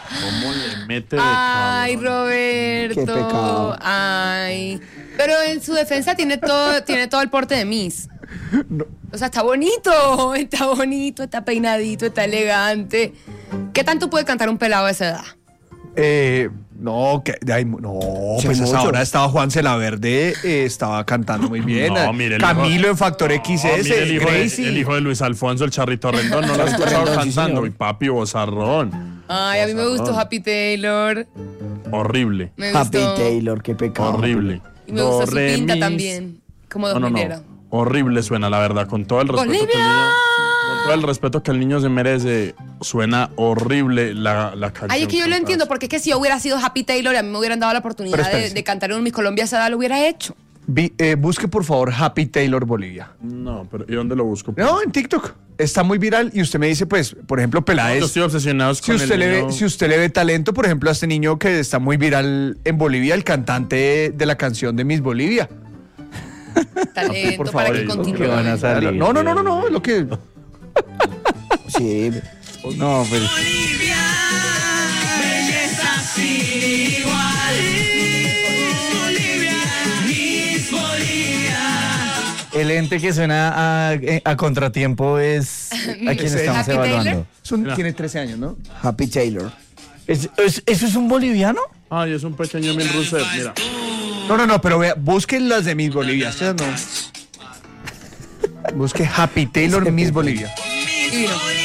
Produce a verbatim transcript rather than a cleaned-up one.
¿Cómo le mete de Ay, cabrón? Roberto. Qué pecado. Ay. Pero en su defensa tiene todo, tiene todo el porte de Miss. No. O sea, está bonito, está bonito, está peinadito, está elegante. ¿Qué tanto puede cantar un pelado de esa edad? Eh, no, que, ay, no, Sí, pues mucho. ahora estaba Juan Celaverde, eh, estaba cantando muy bien. No, mire, el Camilo hijo- en Factor X S, No, mire, el, hijo de, Gracie. el hijo de Luis Alfonso, el Charrito Rendón, no lo has escuchado Rendón, sí, cantando. señor. Mi papi bozarrón. Ay, a mí me gustó Happy Taylor. Horrible, Me Happy gustó. Taylor, qué pecado. horrible. Y me gusta Do, su re, pinta mis. también. Como No, dos no, mineros. no. Horrible suena, la verdad, con todo el respeto que el ¡Bolivia! niño, con todo el respeto que el niño se merece, suena horrible la, la canción. Ay, es que yo lo cantada. entiendo, porque es que si yo hubiera sido Happy Taylor y a mí me hubieran dado la Pero oportunidad de, espérese. de cantar en un Miss Colombia a esa edad, lo hubiera hecho. Vi- eh, busque por favor Happy Taylor Bolivia. No, pero ¿y dónde lo busco? No, en TikTok. Está muy viral y usted me dice, pues, por ejemplo, Yo Peláez. estoy obsesionado Si con usted, el le niño. ve, si usted le ve talento, por ejemplo, a este niño que está muy viral en Bolivia, el cantante de la canción de Miss Bolivia. Talento por para favor, que ¿qué continúe. van a hacer? Salir, No, no, no, no, no, es lo que. Sí. No, pues. El ente que suena a, a contratiempo es a quien Ese. estamos ¿Happy evaluando. Taylor? Es un- Mira. tiene trece años, ¿no? Happy Taylor. ¿Es- es- ¿Eso es un boliviano? Ay, es un pequeño Mil Rousseff, mira. No, no, no, pero vea, busquen las de Miss Bolivia. Estas no. Busque Happy Taylor Miss Bolivia. Divino.